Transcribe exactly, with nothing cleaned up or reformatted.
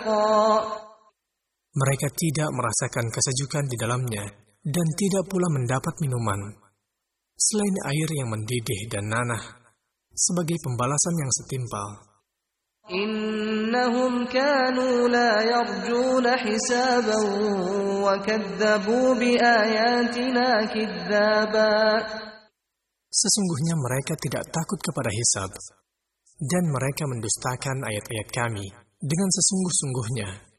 شَقًّا. Mereka tidak merasakan kesejukan di dalamnya dan tidak pula mendapat minuman selain air yang mendidih dan nanah sebagai pembalasan yang setimpal. إنهم كانوا لا يرجون حسابا وكذبوا بآياتنا كذابا. Sesungguhnya mereka tidak takut kepada hisab, dan mereka mendustakan ayat-ayat kami dengan sesungguh-sungguhnya.